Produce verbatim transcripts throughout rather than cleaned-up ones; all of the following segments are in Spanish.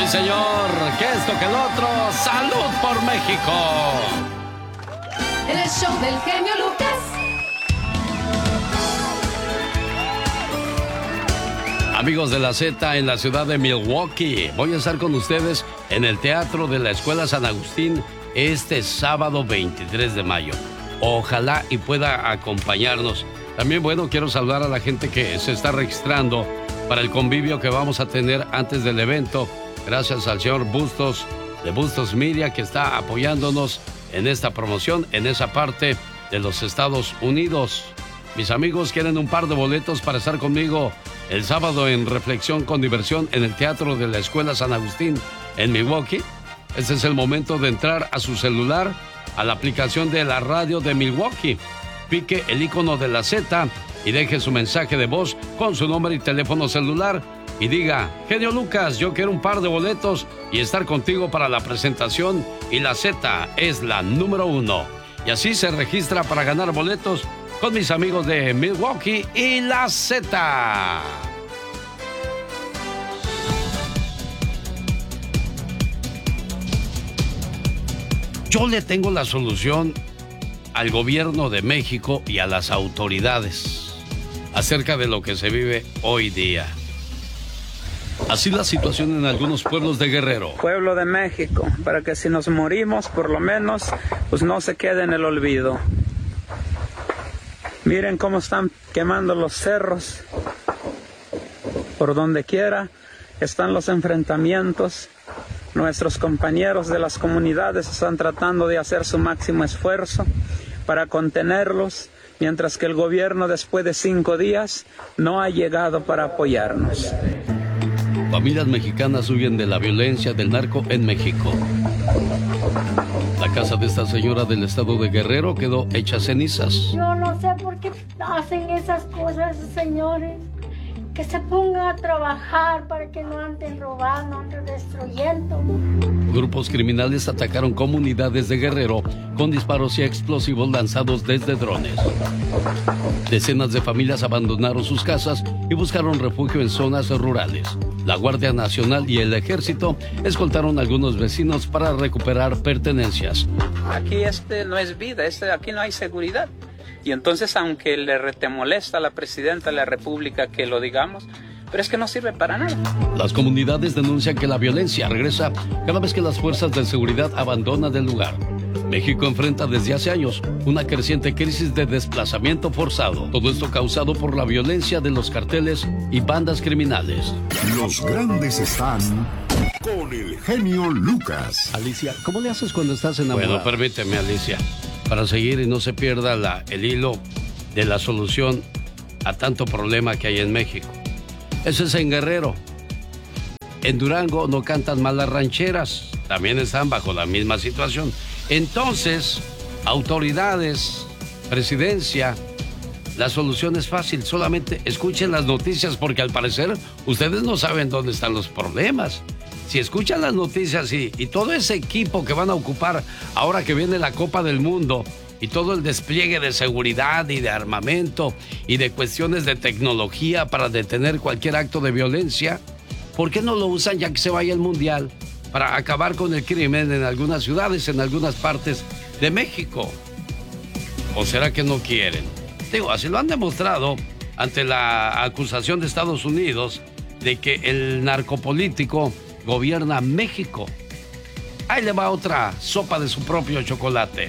Sí, señor, que esto, que el otro. ¡Salud por México! En el show del genio Lucas. Amigos de la Z en la ciudad de Milwaukee, voy a estar con ustedes en el Teatro de la Escuela San Agustín este sábado veintitrés de mayo. Ojalá y pueda acompañarnos. También, bueno, quiero saludar a la gente que se está registrando para el convivio que vamos a tener antes del evento. Gracias al señor Bustos de Bustos Media, que está apoyándonos en esta promoción en esa parte de los Estados Unidos. Mis amigos quieren un par de boletos para estar conmigo el sábado en Reflexión con Diversión en el Teatro de la Escuela San Agustín en Milwaukee. Este es el momento de entrar a su celular, a la aplicación de la radio de Milwaukee. Pique el icono de la Z y deje su mensaje de voz con su nombre y teléfono celular y diga: genio Lucas, yo quiero un par de boletos y estar contigo para la presentación, y la Z es la número uno. Y así se registra para ganar boletos con mis amigos de Milwaukee y la Z. Yo le tengo la solución al gobierno de México y a las autoridades acerca de lo que se vive hoy día. Así la situación en algunos pueblos de Guerrero. Pueblo de México, para que si nos morimos, por lo menos, pues no se quede en el olvido. Miren cómo están quemando los cerros. Por donde quiera están los enfrentamientos. Nuestros compañeros de las comunidades están tratando de hacer su máximo esfuerzo para contenerlos, mientras que el gobierno, después de cinco días, no ha llegado para apoyarnos. Familias mexicanas huyen de la violencia del narco en México. La casa de esta señora del estado de Guerrero quedó hecha cenizas. Yo no sé por qué hacen esas cosas, señores. Que se pongan a trabajar para que no anden robando, anden destruyendo. Grupos criminales atacaron comunidades de Guerrero con disparos y explosivos lanzados desde drones. Decenas de familias abandonaron sus casas y buscaron refugio en zonas rurales. La Guardia Nacional y el Ejército escoltaron a algunos vecinos para recuperar pertenencias. Aquí este no es vida, este, aquí no hay seguridad. Y entonces, aunque le rete molesta a la presidenta de la República que lo digamos, pero es que no sirve para nada. Las comunidades denuncian que la violencia regresa cada vez que las fuerzas de seguridad abandonan el lugar. México enfrenta desde hace años una creciente crisis de desplazamiento forzado. Todo esto causado por la violencia de los carteles y bandas criminales. Los grandes están con el genio Lucas. Alicia, ¿cómo le haces cuando estás enamorado? Bueno, permíteme, Alicia, para seguir y no se pierda la, el hilo de la solución a tanto problema que hay en México. Eso es en Guerrero. En Durango no cantan mal las rancheras, también están bajo la misma situación. Entonces, autoridades, presidencia, la solución es fácil, solamente escuchen las noticias, porque al parecer ustedes no saben dónde están los problemas. Si escuchan las noticias y, y todo ese equipo que van a ocupar ahora que viene la Copa del Mundo y todo el despliegue de seguridad y de armamento y de cuestiones de tecnología para detener cualquier acto de violencia, ¿por qué no lo usan ya que se vaya el Mundial para acabar con el crimen en algunas ciudades, en algunas partes de México? ¿O será que no quieren? Digo, así lo han demostrado ante la acusación de Estados Unidos de que el narcopolítico gobierna México. Ahí le va otra sopa de su propio chocolate.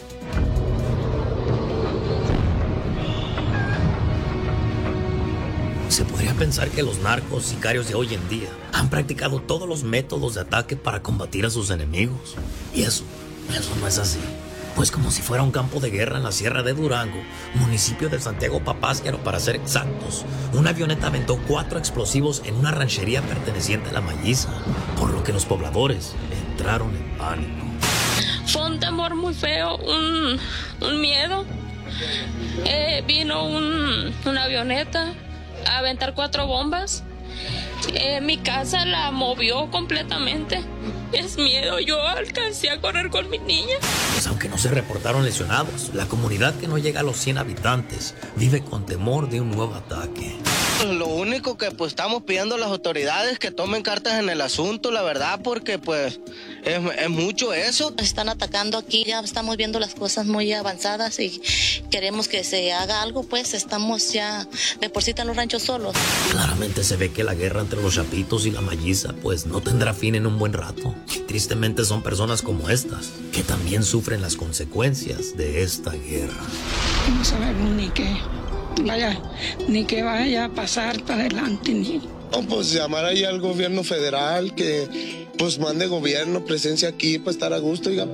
Se podría pensar que los narcos sicarios de hoy en día han practicado todos los métodos de ataque para combatir a sus enemigos. Y eso, eso no es así. Pues como si fuera un campo de guerra en la Sierra de Durango, municipio de Santiago Papásquero para ser exactos, una avioneta aventó cuatro explosivos en una ranchería perteneciente a La Malliza, por lo que los pobladores entraron en pánico. Fue un temor muy feo, un, un miedo. Eh, vino un, una avioneta a aventar cuatro bombas. Eh, mi casa la movió completamente. Es miedo, yo alcancé a correr con mi niña. Pues aunque no se reportaron lesionados, la comunidad que no llega a los cien habitantes vive con temor de un nuevo ataque. Pues lo único que pues estamos pidiendo a las autoridades que tomen cartas en el asunto, la verdad, porque pues es, es mucho eso. Nos están atacando aquí, ya estamos viendo las cosas muy avanzadas y queremos que se haga algo, pues estamos ya de por sí están los ranchos solos. Claramente se ve que la guerra entre los chapitos y la malliza pues no tendrá fin en un buen rato. Tristemente son personas como estas que también sufren las consecuencias de esta guerra. No sabemos ni qué vaya, ni qué vaya a pasar para adelante. Ni... No, pues llamar ahí al gobierno federal que pues mande gobierno, presencia aquí para estar a gusto. Oiga.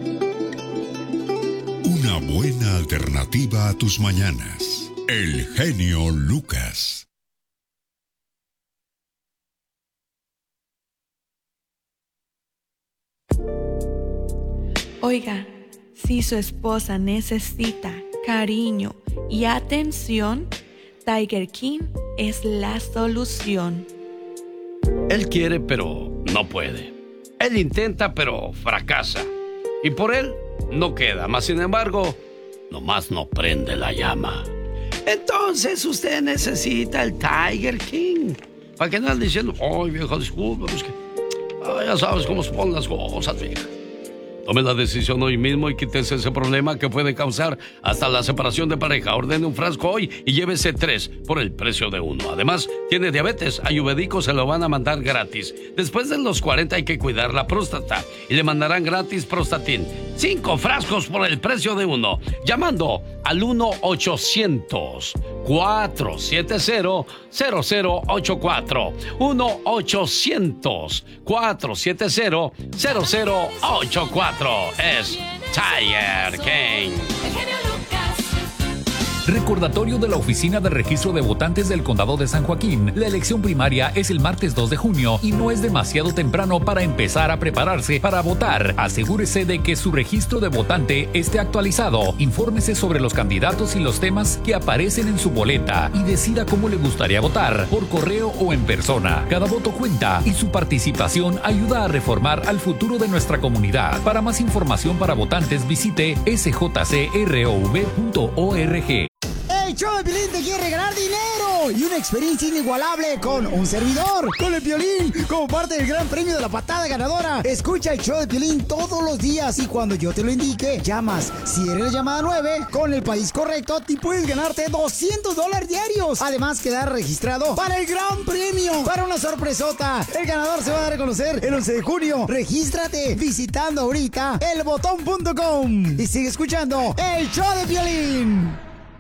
Una buena alternativa a tus mañanas. El genio Lucas. Oiga, si su esposa necesita cariño y atención, Tiger King es la solución. Él quiere, pero no puede. Él intenta, pero fracasa. Y por él no queda. Mas, sin embargo, nomás no prende la llama. Entonces usted necesita el Tiger King. Para que no ande diciendo, ay, vieja, disculpa, es que ah, ya sabes cómo se ponen las cosas, vieja. Tome la decisión hoy mismo y quítese ese problema que puede causar hasta la separación de pareja. Ordene un frasco hoy y llévese tres por el precio de uno. Además, tiene diabetes, Ayurvédico se lo van a mandar gratis. Después de los cuarenta hay que cuidar la próstata y le mandarán gratis Prostatin. Cinco frascos por el precio de uno. Llamando al uno ochocientos, cuatro siete cero, cero cero ocho cuatro. uno ochocientos, cuatro siete cero, cero cero ocho cuatro. Es Tiger King. Recordatorio de la Oficina de Registro de Votantes del Condado de San Joaquín. La elección primaria es el martes dos de junio y no es demasiado temprano para empezar a prepararse para votar. Asegúrese de que su registro de votante esté actualizado. Infórmese sobre los candidatos y los temas que aparecen en su boleta y decida cómo le gustaría votar, por correo o en persona. Cada voto cuenta y su participación ayuda a reformar al futuro de nuestra comunidad. Para más información para votantes, visite s j c r o v punto org. El show de Piolín te quiere regalar dinero y una experiencia inigualable con un servidor, con el Piolín, como parte del gran premio de la patada ganadora. Escucha el show de Piolín todos los días y cuando yo te lo indique, llamas. Si eres la llamada nueve, con el país correcto, te puedes ganarte doscientos dólares diarios. Además, quedar registrado para el gran premio, para una sorpresota. El ganador se va a dar a conocer el once de junio. Regístrate visitando ahorita el botón punto com y sigue escuchando el show de Piolín.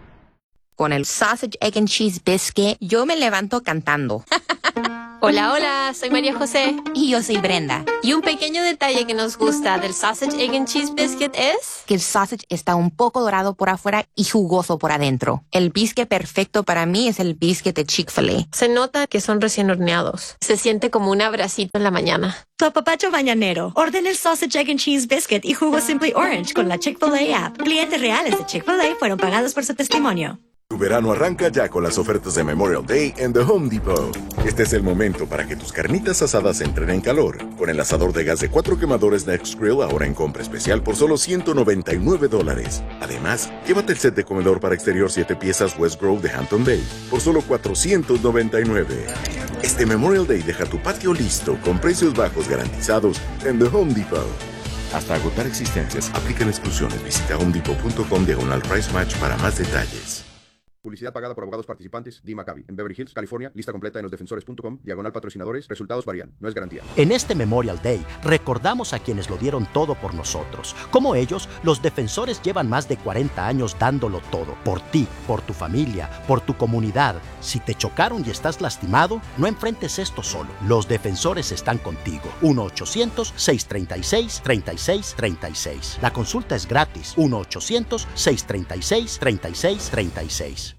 Con el Sausage, Egg and Cheese Biscuit, yo me levanto cantando. Hola, hola, soy María José. Y yo soy Brenda. Y un pequeño detalle que nos gusta del Sausage, Egg and Cheese Biscuit es... que el sausage está un poco dorado por afuera y jugoso por adentro. El biscuit perfecto para mí es el biscuit de Chick-fil-A. Se nota que son recién horneados. Se siente como un abracito en la mañana. Tu apapacho mañanero. Ordena el Sausage, Egg and Cheese Biscuit y jugo Simply Orange con la Chick-fil-A app. Clientes reales de Chick-fil-A fueron pagados por su testimonio. Tu verano arranca ya con las ofertas de Memorial Day en The Home Depot. Este es el momento para que tus carnitas asadas entren en calor. Con el asador de gas de cuatro quemadores Next Grill ahora en compra especial por solo ciento noventa y nueve dólares. Además, llévate el set de comedor para exterior siete piezas West Grove de Hampton Bay por solo cuatrocientos noventa y nueve. Este Memorial Day deja tu patio listo con precios bajos garantizados en The Home Depot. Hasta agotar existencias, aplican exclusiones. Visita homedepot punto com diagonal price match para más detalles. Publicidad pagada por abogados participantes. D. Maccabi. En Beverly Hills, California. Lista completa en los defensores punto com. Diagonal patrocinadores. Resultados varían. No es garantía. En este Memorial Day, recordamos a quienes lo dieron todo por nosotros. Como ellos, los defensores llevan más de cuarenta años dándolo todo. Por ti, por tu familia, por tu comunidad. Si te chocaron y estás lastimado, no enfrentes esto solo. Los defensores están contigo. uno ochocientos, seiscientos treinta y seis, treinta y seis treinta y seis. La consulta es gratis. uno ochocientos, seiscientos treinta y seis, treinta y seis treinta y seis.